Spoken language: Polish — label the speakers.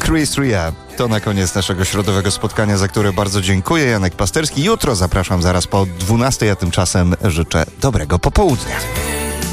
Speaker 1: Chris Ria. To na koniec naszego środowego spotkania, za które bardzo dziękuję. Janek Pasterski. Jutro zapraszam zaraz po 12, a tymczasem życzę dobrego popołudnia.